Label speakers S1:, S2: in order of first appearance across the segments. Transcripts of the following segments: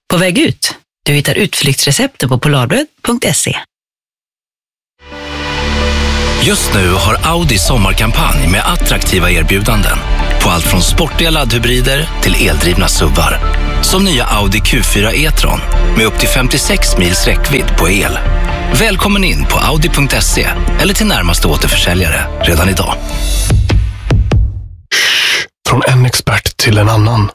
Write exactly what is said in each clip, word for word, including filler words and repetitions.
S1: På väg ut. Du hittar utflyktsrecepten på polarbröd punkt se.
S2: Just nu har Audi sommarkampanj med attraktiva erbjudanden på allt från sportiga laddhybrider till eldrivna S U V:ar. Som nya Audi Q fyra e-tron med upp till femtiosex mils räckvidd på el. Välkommen in på audi punkt se eller till närmaste återförsäljare redan idag.
S3: Från en expert till en annan.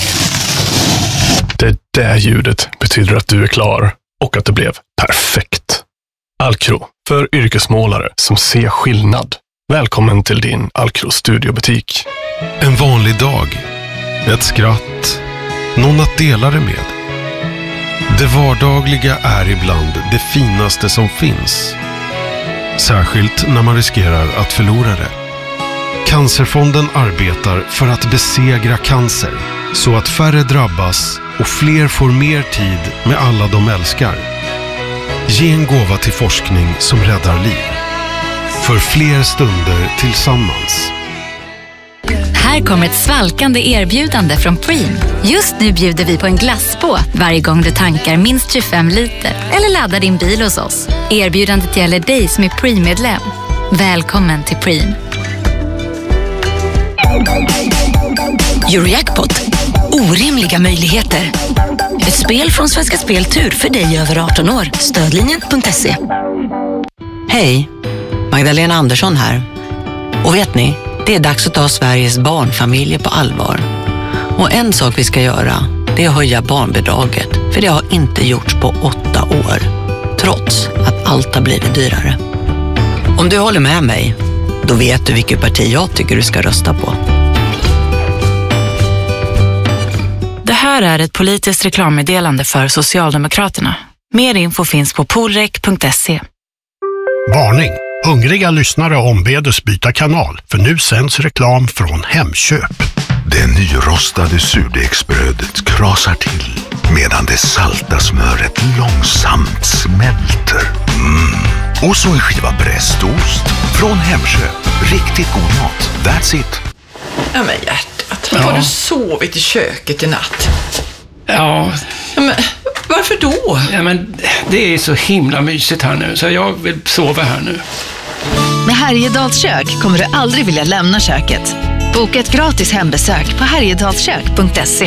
S3: Det där ljudet betyder att du är klar och att det blev perfekt. Alcro, för yrkesmålare som ser skillnad. Välkommen till din Alcro studiobutik.
S4: En vanlig dag. Ett skratt. Någon att dela det med. Det vardagliga är ibland det finaste som finns. Särskilt när man riskerar att förlora det. Cancerfonden arbetar för att besegra cancer så att färre drabbas och fler får mer tid med alla de älskar. Ge en gåva till forskning som räddar liv. För fler stunder tillsammans.
S5: Här kommer ett svalkande erbjudande från Preem. Just nu bjuder vi på en glassbåt varje gång du tankar minst tjugofem liter eller laddar din bil hos oss. Erbjudandet gäller dig som är Preem-medlem. Välkommen till Preem.
S1: Eurojackpot. Orimliga möjligheter. Ett spel från Svenska Speltur för dig över arton år. Stödlinjen punkt se.
S6: Hej, Magdalena Andersson här. Och vet ni, det är dags att ta Sveriges barnfamiljer på allvar. Och en sak vi ska göra, det är att höja barnbidraget. För det har inte gjorts på åtta år. Trots att allt har blivit dyrare. Om du håller med mig, då vet du vilket parti jag tycker du ska rösta på.
S7: Det här är ett politiskt reklammeddelande för Socialdemokraterna. Mer info finns på polrek punkt se.
S8: Varning! Hungriga lyssnare ombedes byta kanal, för nu sänds reklam från Hemköp.
S9: Det nyrostade surdegsbrödet krasar till medan det salta smöret långsamt smälter. Mm. Och så en skiva brästost från Hemköp. Riktigt god mat. That's it.
S10: Ja men hjärtat, ja. Har du sovit i köket i natt?
S11: Ja.
S10: Ja men varför då?
S11: Ja men det är så himla mysigt här nu så jag vill sova här nu.
S12: Med Härjedals kök kommer du aldrig vilja lämna köket. Boka ett gratis hembesök på härjedalskök punkt se.